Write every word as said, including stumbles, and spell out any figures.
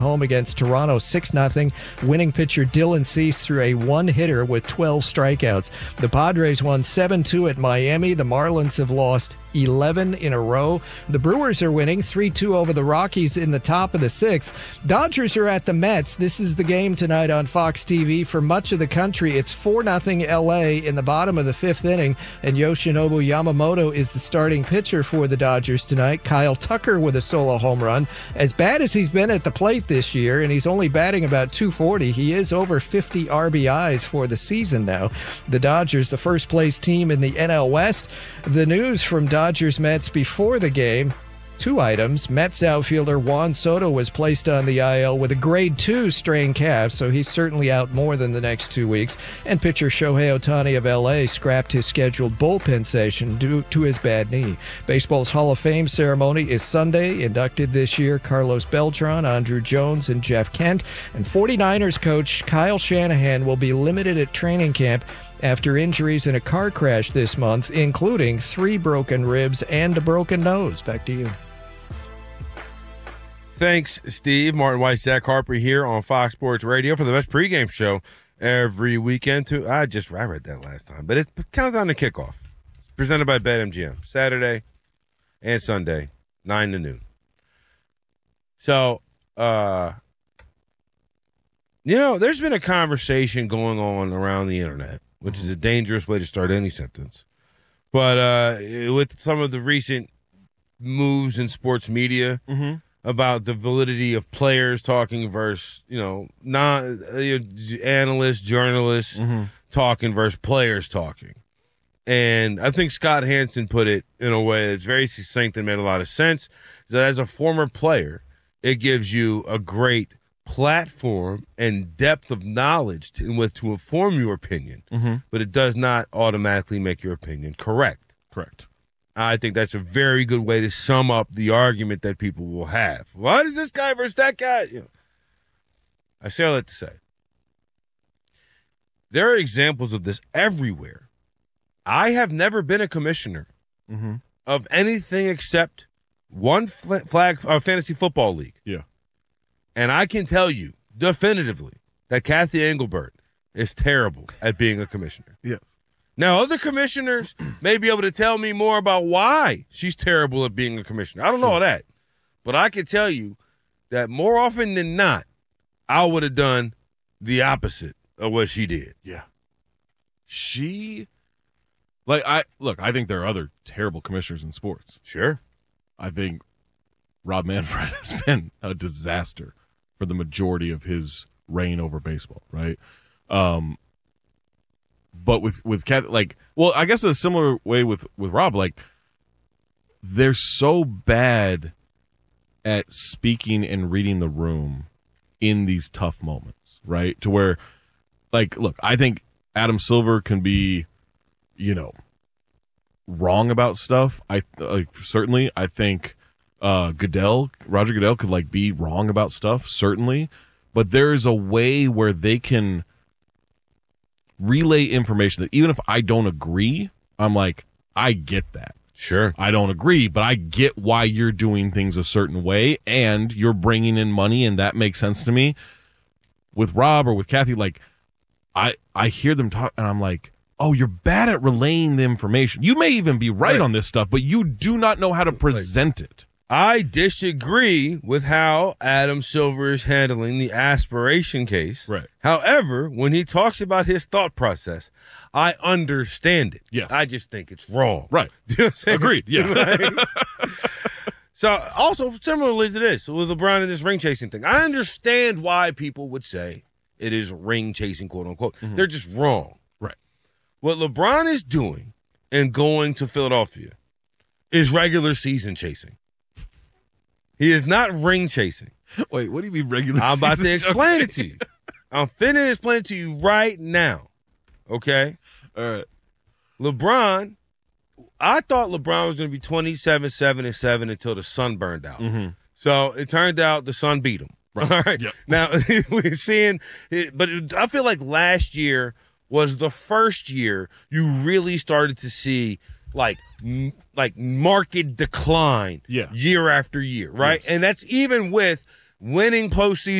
home against Toronto six nothing. Winning pitcher Dylan Cease threw a one-hitter with twelve strikeouts. The Padres won seven two at Miami. The Marlins have lost eleven in a row. The Brewers are winning three two over the Rockies in the top of the sixth. Dodgers are at the Mets. This is the game tonight on Fox T V. For much of the country, it's four nothing L A in the bottom of the fifth inning, and Yoshinobu Yamamoto is the starting pitcher for the Dodgers tonight. Kyle Tucker with a solo home run. As bad as he's been at the plate this year, and he's only batting about two forty, he is over fifty R B Is for the season now. The Dodgers, the first place team in the N L West. The news from Dodgers Mets before the game, two items. Mets outfielder Juan Soto was placed on the I L with a grade two strained calf, so he's certainly out more than the next two weeks. And pitcher Shohei Ohtani of L A scrapped his scheduled bullpen session due to his bad knee. Baseball's Hall of Fame ceremony is Sunday. Inducted this year Carlos Beltran, Andruw Jones, and Jeff Kent. And 49ers coach Kyle Shanahan will be limited at training camp after injuries in a car crash this month, including three broken ribs and a broken nose. Back to you. Thanks, Steve. Martin Weiss, Zach Harper here on Fox Sports Radio for the best pregame show every weekend. Too. I just I read that last time, but it counts down to kickoff. It's presented by BetMGM, Saturday and Sunday, nine to noon. So, uh, you know, there's been a conversation going on around the internet, which is a dangerous way to start any sentence. But uh, with some of the recent moves in sports media mm-hmm. about the validity of players talking versus, you know, non you know, analysts, journalists mm-hmm. talking versus players talking. And I think Scott Hansen put it in a way that's very succinct and made a lot of sense. That as a former player, it gives you a great platform and depth of knowledge to, with to inform your opinion, mm-hmm. but it does not automatically make your opinion correct. Correct. I think that's a very good way to sum up the argument that people will have. What is this guy versus that guy? You know, I say all that to say, there are examples of this everywhere. I have never been a commissioner mm-hmm. of anything except one flag uh, fantasy football league. Yeah. And I can tell you definitively that Kathy Engelbert is terrible at being a commissioner. Yes. Now, other commissioners may be able to tell me more about why she's terrible at being a commissioner. I don't know that. But I can tell you that more often than not, I would have done the opposite of what she did. Yeah. She, like, I, look, I think there are other terrible commissioners in sports. Sure. I think Rob Manfred has been a disaster for the majority of his reign over baseball, right? Um, but with with Kat, like, well, I guess in a similar way with with Rob, like, they're so bad at speaking and reading the room in these tough moments, right? To where, like, look, I think Adam Silver can be, you know, wrong about stuff. I like certainly. I think. Uh, Goodell, Roger Goodell could like be wrong about stuff, certainly, but there's a way where they can relay information that even if I don't agree, I'm like, I get that. Sure. I don't agree, but I get why you're doing things a certain way and you're bringing in money and that makes sense to me. With Rob or with Kathy, like, I, I hear them talk and I'm like, oh, you're bad at relaying the information. You may even be right, right. on this stuff, but you do not know how to present like, it. I disagree with how Adam Silver is handling the aspiration case. Right. However, when he talks about his thought process, I understand it. Yes. I just think it's wrong. Right. Do you know what I'm saying? Agreed. Yeah. Right? So, also, similarly to this, with LeBron and this ring chasing thing, I understand why people would say it is ring chasing, quote unquote. Mm-hmm. They're just wrong. Right. What LeBron is doing and going to Philadelphia is regular season chasing. He is not ring chasing. Wait, what do you mean regular I'm season? about to explain okay. it to you. I'm finna explain it to you right now. Okay? All right. LeBron, I thought LeBron was going to be twenty-seven, seven, and seven until the sun burned out. Mm-hmm. So it turned out the sun beat him. Right. All right. Yep. Now, we're seeing it, but it, I feel like last year was the first year you really started to see like m- like market decline yeah. year after year, right? Yes. And that's even with winning postseason